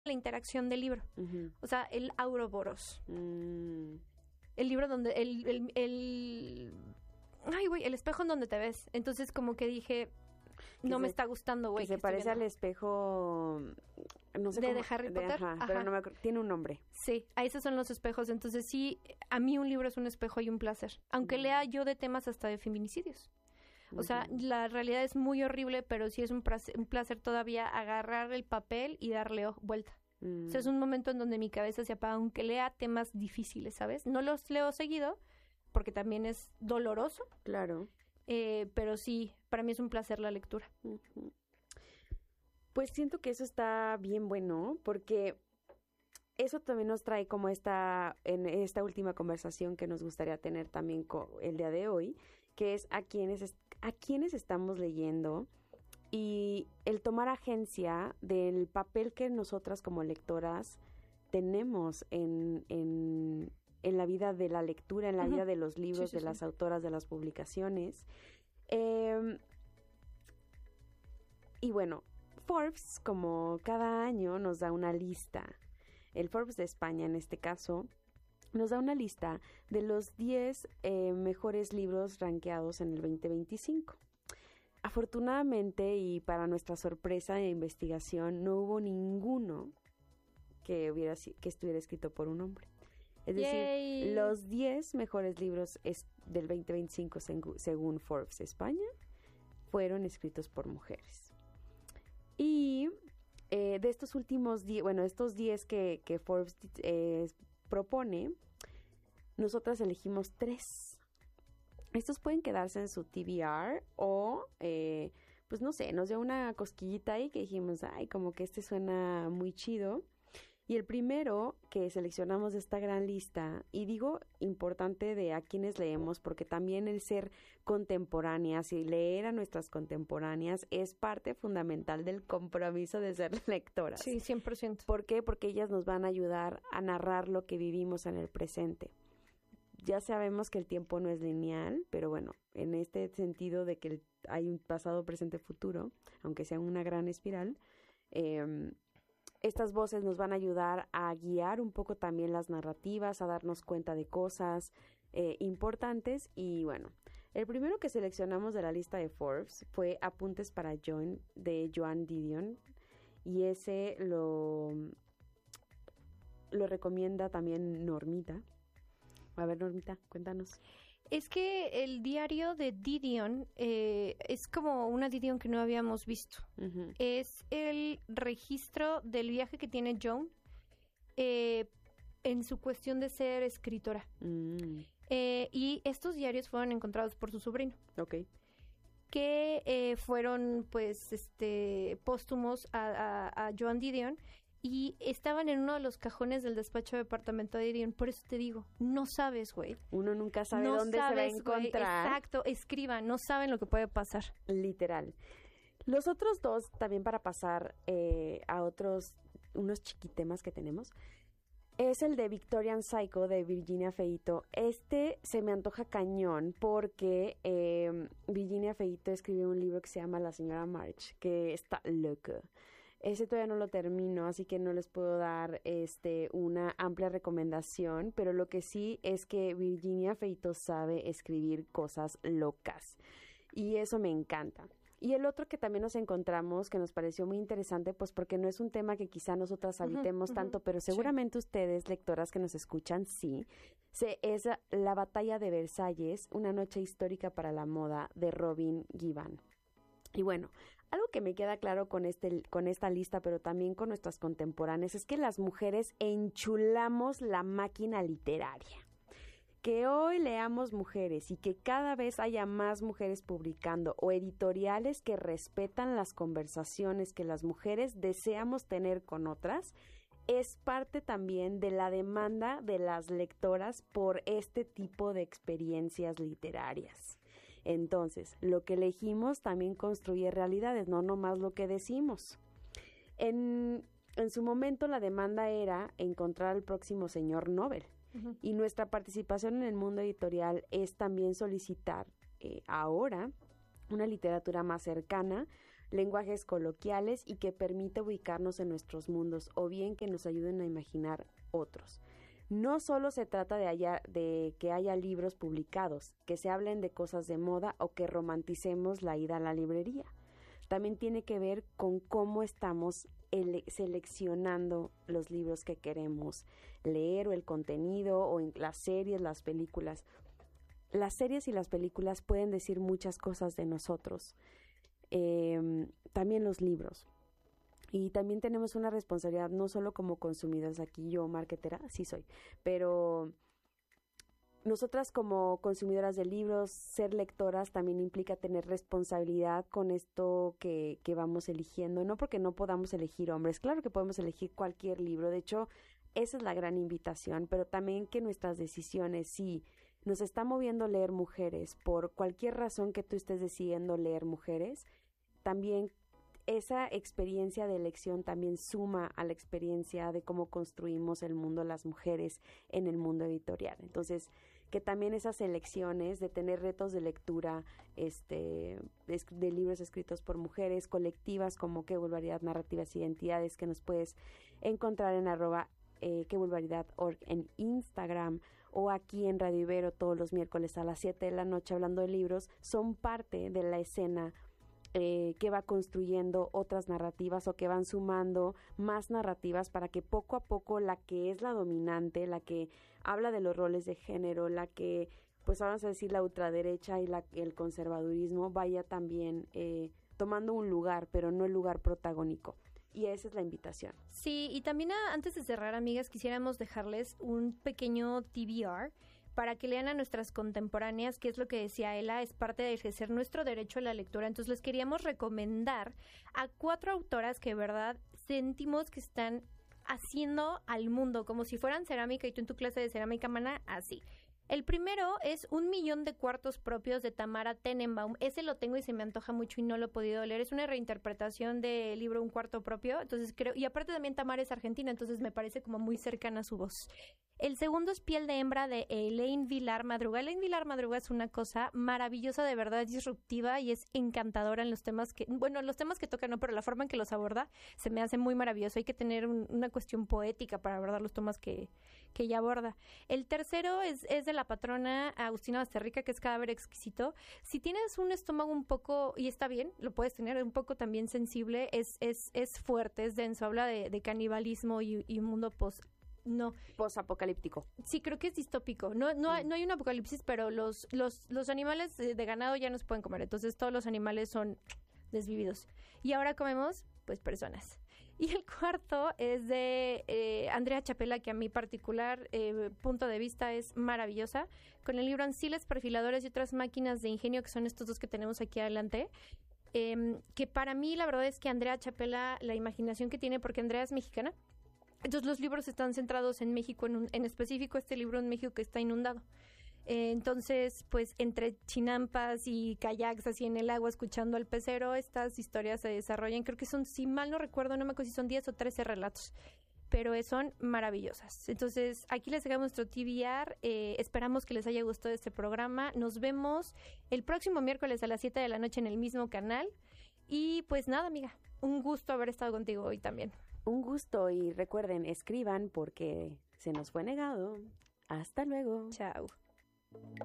la interacción del libro. Uh-huh. O sea, el Auroboros. El libro donde... Ay, güey, el espejo en donde te ves. Entonces, como que dije... No me está gustando, güey. Se parece al espejo, no sé cómo. ¿De Harry Potter? Ajá, pero no me acuerdo, tiene un nombre. Sí, esos son los espejos. Entonces sí, a mí un libro es un espejo y un placer. Aunque lea yo de temas hasta de feminicidios. O sea, la realidad es muy horrible, pero sí es un placer todavía agarrar el papel y darle vuelta. O sea, es un momento en donde mi cabeza se apaga, aunque lea temas difíciles, ¿sabes? No los leo seguido, porque también es doloroso. Claro. Pero sí, para mí es un placer la lectura. Uh-huh. Pues siento que eso está bien bueno, porque eso también nos trae como en esta última conversación que nos gustaría tener también el día de hoy, que es a quienes estamos leyendo y el tomar agencia del papel que nosotras como lectoras tenemos en la vida de la lectura, en la vida de los libros, de las autoras, de las publicaciones. Y bueno, Forbes, como cada año, nos da una lista. El Forbes de España, en este caso, nos da una lista de los 10 mejores libros rankeados en el 2025. Afortunadamente, y para nuestra sorpresa e investigación, no hubo ninguno que estuviera escrito por un hombre. Es decir, los 10 mejores libros del 2025 según Forbes España fueron escritos por mujeres. Y de estos últimos 10, estos 10 que Forbes propone, nosotras elegimos 3. Estos pueden quedarse en su TBR o, pues no sé, nos dio una cosquillita ahí que dijimos, ay, como que suena muy chido. Y el primero que seleccionamos de esta gran lista, y digo importante de a quienes leemos, porque también el ser contemporáneas y leer a nuestras contemporáneas es parte fundamental del compromiso de ser lectoras. Sí, 100%. ¿Por qué? Porque ellas nos van a ayudar a narrar lo que vivimos en el presente. Ya sabemos que el tiempo no es lineal, pero bueno, en este sentido de que hay un pasado, presente, futuro, aunque sea una gran espiral, estas voces nos van a ayudar a guiar un poco también las narrativas, a darnos cuenta de cosas importantes. Y bueno, el primero que seleccionamos de la lista de Forbes fue Apuntes para Joan, de Joan Didion. Y ese lo recomienda también Normita. A ver, Normita, cuéntanos. Es que el diario de Didion es como una Didion que no habíamos visto. Uh-huh. Es el registro del viaje que tiene Joan en su cuestión de ser escritora. Y estos diarios fueron encontrados por su sobrino. Okay. Que fueron, pues, póstumos a Joan Didion. Y estaban en uno de los cajones del despacho de departamento de Didion. Por eso te digo, no sabes, güey. Uno nunca sabe dónde se va a encontrar. Güey, exacto, escriban, no saben lo que puede pasar. Literal. Los otros 2, también para pasar a unos chiquitemas que tenemos, es el de Victorian Psycho de Virginia Feito. Se me antoja cañón porque Virginia Feito escribió un libro que se llama La señora March, que está loco. Ese todavía no lo termino, así que no les puedo dar una amplia recomendación, pero lo que sí es que Virginia Feito sabe escribir cosas locas y eso me encanta. Y el otro que también nos encontramos, que nos pareció muy interesante, pues porque no es un tema que quizá nosotras habitemos tanto, pero seguramente ustedes, lectoras que nos escuchan, sí, es La batalla de Versalles, una noche histórica para la moda, de Robin Gibbon. Y bueno, algo que me queda claro con esta lista, pero también con nuestras contemporáneas, es que las mujeres enchulamos la máquina literaria. Que hoy leamos mujeres y que cada vez haya más mujeres publicando o editoriales que respetan las conversaciones que las mujeres deseamos tener con otras, es parte también de la demanda de las lectoras por este tipo de experiencias literarias. Entonces, lo que elegimos también construye realidades, no nomás lo que decimos. En su momento la demanda era encontrar al próximo señor Nobel. Uh-huh. Y nuestra participación en el mundo editorial es también solicitar ahora una literatura más cercana, lenguajes coloquiales y que permite ubicarnos en nuestros mundos o bien que nos ayuden a imaginar otros. No solo se trata de que haya libros publicados, que se hablen de cosas de moda o que romanticemos la ida a la librería. También tiene que ver con cómo estamos seleccionando los libros que queremos leer o el contenido o en las series, las películas. Las series y las películas pueden decir muchas cosas de nosotros. También los libros. Y también tenemos una responsabilidad, no solo como consumidores, aquí yo, marketera, sí soy, pero nosotras como consumidoras de libros, ser lectoras también implica tener responsabilidad con esto que vamos eligiendo, no porque no podamos elegir hombres, claro que podemos elegir cualquier libro, de hecho, esa es la gran invitación, pero también que nuestras decisiones, si nos está moviendo leer mujeres, por cualquier razón que tú estés decidiendo leer mujeres, también esa experiencia de elección también suma a la experiencia de cómo construimos el mundo las mujeres en el mundo editorial. Entonces, que también esas elecciones de tener retos de lectura de libros escritos por mujeres, colectivas como Qué Vulgaridad, Narrativas e Identidades, que nos puedes encontrar en @quevulgaridad.org en Instagram o aquí en Radio Ibero todos los miércoles a las 7 de la noche hablando de libros, son parte de la escena que va construyendo otras narrativas o que van sumando más narrativas para que poco a poco la que es la dominante, la que habla de los roles de género, la que, pues vamos a decir, la ultraderecha y el conservadurismo vaya también tomando un lugar, pero no el lugar protagónico. Y esa es la invitación. Sí, y también antes de cerrar, amigas, quisiéramos dejarles un pequeño TBR para que lean a nuestras contemporáneas, que es lo que decía Ela, es parte de ejercer nuestro derecho a la lectura. Entonces les queríamos recomendar a 4 autoras que de verdad sentimos que están haciendo al mundo como si fueran cerámica y tú en tu clase de cerámica, mana, así. El primero es 1,000,000 de cuartos propios de Tamara Tenenbaum. Ese lo tengo y se me antoja mucho y no lo he podido leer. Es una reinterpretación del libro Un cuarto propio. Entonces creo, y aparte también Tamara es argentina, entonces me parece como muy cercana a su voz. El segundo es Piel de hembra de Elaine Vilar Madruga. Elaine Vilar Madruga es una cosa maravillosa, de verdad, disruptiva y es encantadora en los temas los temas que toca no, pero la forma en que los aborda se me hace muy maravilloso. Hay que tener una cuestión poética para abordar los temas que ella aborda. El tercero es de la patrona Agustina Basterrica, que es Cadáver Exquisito. Si tienes un estómago un poco, y está bien, lo puedes tener un poco también sensible, es fuerte, es denso, habla de canibalismo y mundo posapocalíptico. Sí, creo que es distópico. No hay un apocalipsis, pero los animales de ganado ya nos pueden comer. Entonces todos los animales son desvividos. Y ahora comemos, pues, personas. Y el cuarto es de Andrea Chapela, que a mi particular punto de vista es maravillosa, con el libro Anciles, Perfiladores y otras máquinas de ingenio, que son estos dos que tenemos aquí adelante. Que para mí la verdad es que Andrea Chapela, la imaginación que tiene, porque Andrea es mexicana, entonces los libros están centrados en México, en específico este libro en México que está inundado. Entonces, pues entre chinampas y kayaks así en el agua escuchando al pecero, estas historias se desarrollan. Creo que son, si mal no recuerdo, no me acuerdo si son 10 o 13 relatos, pero son maravillosas. Entonces, aquí les dejamos nuestro TBR. Esperamos que les haya gustado este programa. Nos vemos el próximo miércoles a las 7 de la noche en el mismo canal. Y pues nada, amiga, un gusto haber estado contigo hoy también. Un gusto y recuerden, escriban porque se nos fue negado. Hasta luego. Chao.